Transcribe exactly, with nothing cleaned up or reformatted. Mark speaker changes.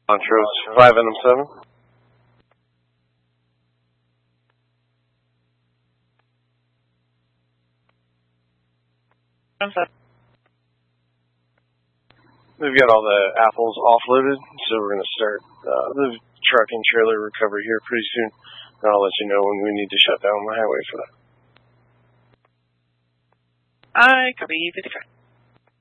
Speaker 1: Montrose five N M seven. We've got all the apples offloaded, so we're going to start uh, the truck and trailer recovery here pretty soon. And I'll let you know when we need to shut down the highway for that.
Speaker 2: I copy fifty-five.